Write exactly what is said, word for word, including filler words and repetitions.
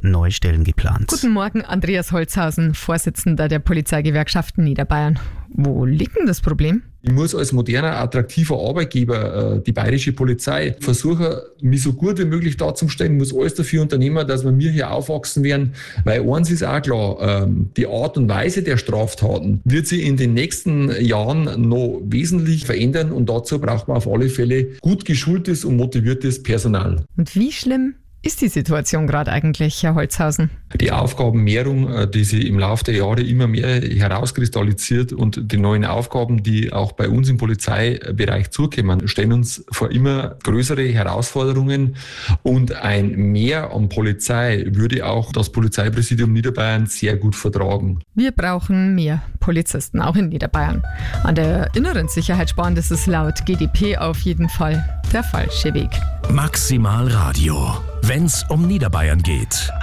neue Stellen geplant. Guten Morgen, Andreas Holzhausen, Vorsitzender der Polizeigewerkschaften Niederbayern. Wo liegt denn das Problem? Ich muss als moderner, attraktiver Arbeitgeber, äh, die bayerische Polizei, versuchen, mich so gut wie möglich darzustellen, muss alles dafür unternehmen, dass wir mir hier aufwachsen werden, weil eins ist auch klar, ähm, die Art und Weise der Straftaten wird sich in den nächsten Jahren noch wesentlich verändern und dazu braucht man auf alle Fälle gut geschultes und motiviertes Personal. Und wie schlimm ist die Situation gerade eigentlich, Herr Holzhausen? Die Aufgabenmehrung, die sich im Laufe der Jahre immer mehr herauskristallisiert und die neuen Aufgaben, die auch bei uns im Polizeibereich zukommen, stellen uns vor immer größere Herausforderungen und ein Mehr an Polizei würde auch das Polizeipräsidium Niederbayern sehr gut vertragen. Wir brauchen mehr Polizisten, auch in Niederbayern. An der inneren Sicherheit sparen, das ist laut G D P auf jeden Fall der falsche Weg. Maximal Radio, wenn's um Niederbayern geht.